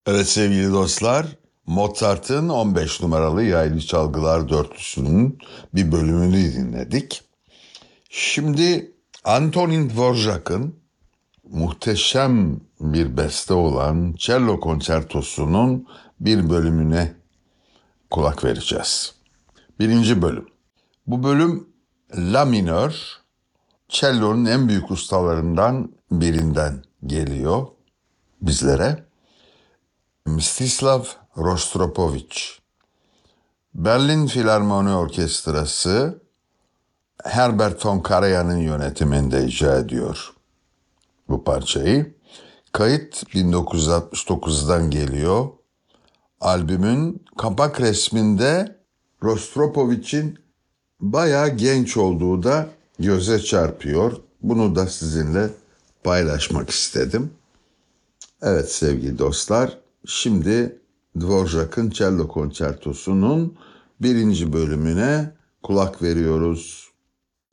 Evet sevgili dostlar, Mozart'ın 15 numaralı yaylı çalgılar dörtlüsünün bir bölümünü dinledik. Şimdi Antonin Dvorak'ın muhteşem bir beste olan Cello Konçertosu'nun bir bölümüne kulak vereceğiz. Birinci bölüm. Bu bölüm La minör, cello'nun en büyük ustalarından birinden geliyor bizlere. Mstislav Rostropovich. Berlin Filarmoni Orkestrası Herbert von Karajan'ın yönetiminde icra ediyor bu parçayı. Kayıt 1969'dan geliyor. Albümün kapak resminde Rostropovich'in bayağı genç olduğu da göze çarpıyor. Bunu da sizinle paylaşmak istedim. Evet sevgili dostlar, şimdi Dvorak'ın Cello Konçertosu'nun birinci bölümüne kulak veriyoruz.